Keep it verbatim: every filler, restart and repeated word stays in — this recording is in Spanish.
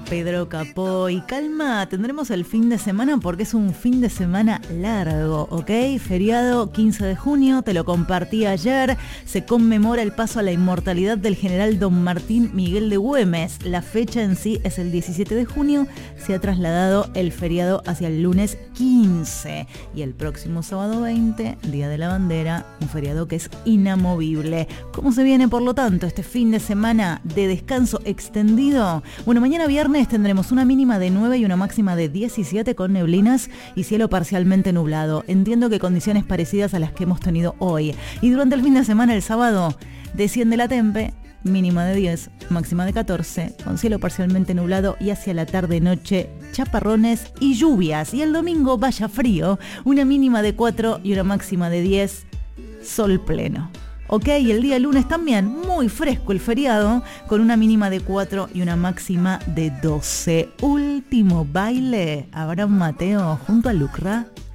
Pedro Capó. Y calma, tendremos el fin de semana porque es un fin de semana largo, ¿ok? Feriado quince de junio, te lo compartí ayer, se conmemora el paso a la inmortalidad del general Don Martín Miguel de Güemes. La fecha en sí es el diecisiete de junio, se ha trasladado el feriado hacia el lunes quince. Y el próximo sábado veinte, Día de la Bandera, un feriado que es inamovible. ¿Cómo se viene, por lo tanto, este fin de semana de descanso extendido? Bueno, mañana viernes tendremos una mínima de nueve y una máxima de diecisiete con neblinas y cielo parcialmente nublado. Entiendo que condiciones parecidas a las que hemos tenido hoy. Y durante el fin de semana, el sábado, desciende la tempe, mínima de diez, máxima de catorce, con cielo parcialmente nublado y hacia la tarde-noche chaparrones y lluvias. Y el domingo, vaya frío, una mínima de cuatro y una máxima de diez, sol pleno. Ok, y el día lunes también, muy fresco el feriado, con una mínima de cuatro y una máxima de doce. Último baile, Abraham Mateo junto a Lucra.